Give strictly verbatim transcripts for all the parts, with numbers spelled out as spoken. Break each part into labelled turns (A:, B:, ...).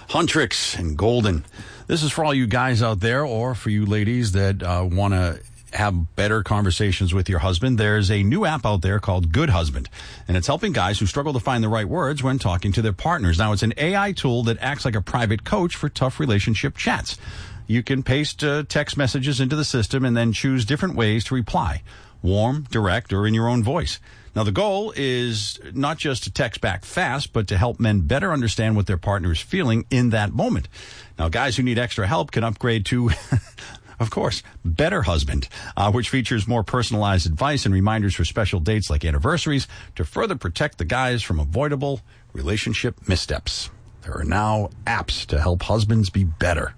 A: Huntrix and Golden. This is for all you guys out there, or for you ladies that uh, want to have better conversations with your husband. There's a new app out there called Good Husband, and it's helping guys who struggle to find the right words when talking to their partners. Now, it's an A I tool that acts like a private coach for tough relationship chats. You can paste uh, text messages into the system and then choose different ways to reply: warm, direct, or in your own voice. Now, the goal is not just to text back fast, but to help men better understand what their partner is feeling in that moment. Now, guys who need extra help can upgrade to, of course, Better Husband, uh, which features more personalized advice and reminders for special dates like anniversaries to further protect the guys from avoidable relationship missteps. There are now apps to help husbands be better.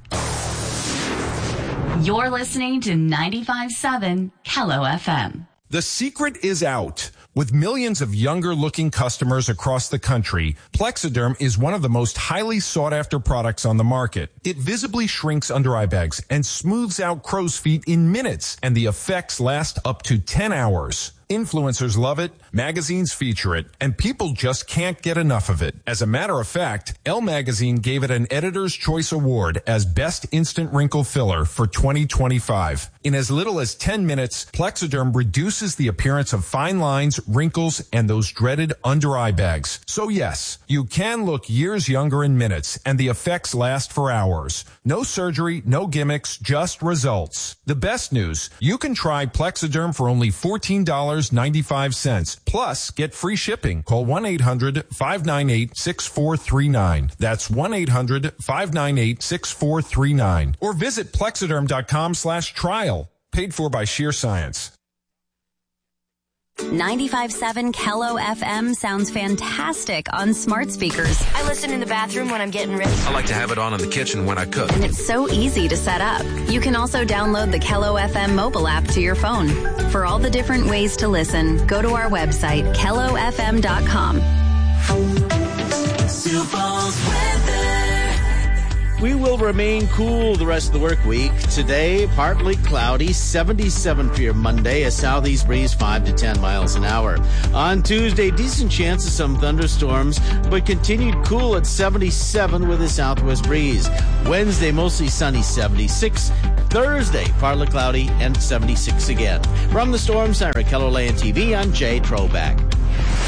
B: You're listening to ninety-five point seven Kello F M.
C: The secret is out. With millions of younger-looking customers across the country, Plexiderm is one of the most highly sought-after products on the market. It visibly shrinks under-eye bags and smooths out crow's feet in minutes, and the effects last up to ten hours. Influencers love it, magazines feature it, and people just can't get enough of it. As a matter of fact, Elle Magazine gave it an Editor's Choice Award as Best Instant Wrinkle Filler for twenty twenty-five. In as little as ten minutes, Plexiderm reduces the appearance of fine lines, wrinkles, and those dreaded under-eye bags. So yes, you can look years younger in minutes, and the effects last for hours. No surgery, no gimmicks, just results. The best news, you can try Plexiderm for only fourteen dollars and ninety-five cents. Plus, get free shipping. Call one eight hundred five nine eight six four three nine. That's one eight hundred five nine eight six four three nine. Or visit plexiderm.com slash trial. Paid for by Sheer Science.
D: ninety-five point seven Kello F M sounds fantastic on smart speakers.
E: I listen in the bathroom when I'm getting ready.
F: I like to have it on in the kitchen when I cook.
D: And it's so easy to set up. You can also download the Kello F M mobile app to your phone. For all the different ways to listen, go to our website, kello f m dot com.
G: We will remain cool the rest of the work week. Today, partly cloudy, seventy-seven for your Monday, a southeast breeze five to ten miles an hour. On Tuesday, decent chance of some thunderstorms, but continued cool at seventy-seven with a southwest breeze. Wednesday, mostly sunny, seventy-six. Thursday, partly cloudy and seventy-six again. From the Storm Center, Kello Land T V, I'm Jay Troback.